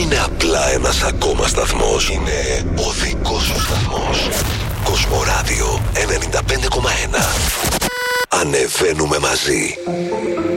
είναι απλά ένας ακόμα σταθμός. Είναι ο δικός σου σταθμός. Κοσμοράδιο 95,1. Ανεβαίνουμε μαζί.